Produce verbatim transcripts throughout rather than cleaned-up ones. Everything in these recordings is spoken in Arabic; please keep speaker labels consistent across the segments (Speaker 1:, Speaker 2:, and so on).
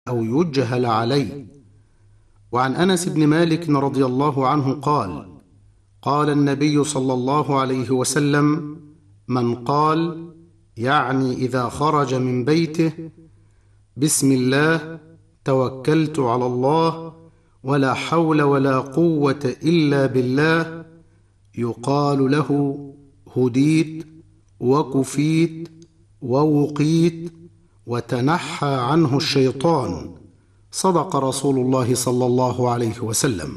Speaker 1: أو يجهل عليه. وعن أنس بن مالك رضي الله عنه قال: قال النبي صلى الله عليه وسلم: من قال، يعني إذا خرج من بيته: بسم الله توكلت على الله ولا حول ولا قوة إلا بالله، يقال له: هديت وكفيت ووقيت وتنحى عنه الشيطان. صدق رسول الله صلى الله عليه وسلم.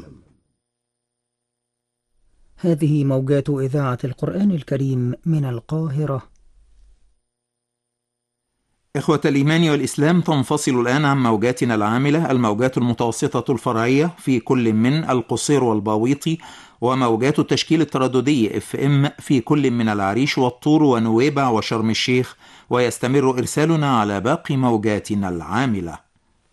Speaker 2: هذه موجات إذاعة القرآن الكريم من القاهرة.
Speaker 3: إخوة الإيمان والإسلام، تنفصل الآن عن موجاتنا العاملة الموجات المتوسطة الفرعية في كل من القصير والباويطي، وموجات التشكيل الترددي اف ام في كل من العريش والطور ونويبع وشرم الشيخ، ويستمر إرسالنا على باقي موجاتنا العاملة.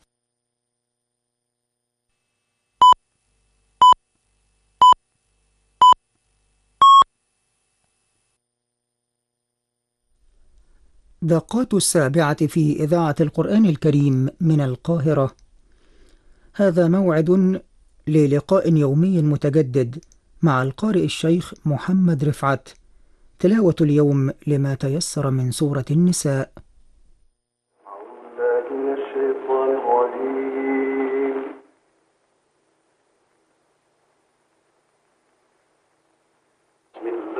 Speaker 2: دقات السابعة في إذاعة القرآن الكريم من القاهرة. هذا موعد للقاء يومي متجدد مع القارئ الشيخ محمد رفعت. تلاوة اليوم لما تيسر من سورة النساء.
Speaker 4: أعوذ بالله من الشيطان الرجيم.